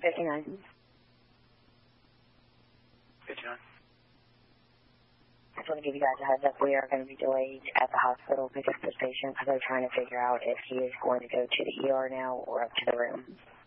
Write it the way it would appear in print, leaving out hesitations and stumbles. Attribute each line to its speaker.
Speaker 1: 59.
Speaker 2: 59.
Speaker 1: I just want to give you guys a heads up. We are going to be delayed at the hospital picking up this patient because they're trying to figure out if he is going to go to the ER now or up to the room.